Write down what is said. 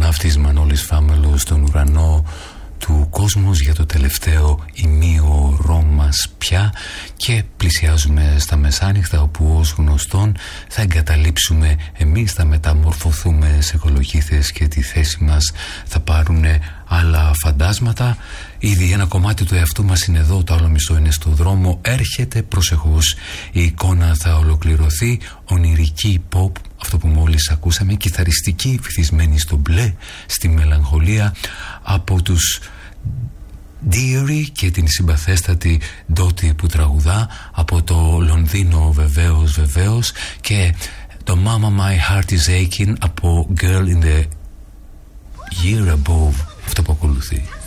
ναύτης Μανώλης Φάμελος στον ουρανό του κόσμος για το τελευταίο ημίωρο μας πια, και πλησιάζουμε στα μεσάνυχτα, όπου ως γνωστόν θα εγκαταλείψουμε εμείς, θα μεταμορφωθούμε σε κολοκύθες και τη θέση μας θα πάρουν άλλα φαντάσματα. Ήδη ένα κομμάτι του εαυτού μας είναι εδώ, το άλλο μισό είναι στο δρόμο. Έρχεται προσεχώς, η εικόνα θα ολοκληρωθεί, ονειρική pop, αυτό που μόλις ακούσαμε, κιθαριστική, βυθισμένη στο μπλε, στη μελαγχολία, από τους Deary και την συμπαθέστατη Ντότι που τραγουδά, από το Λονδίνο βεβαίως, και το Mama My Heart Is Aching από Girl in the Year Above, αυτό που ακολουθεί.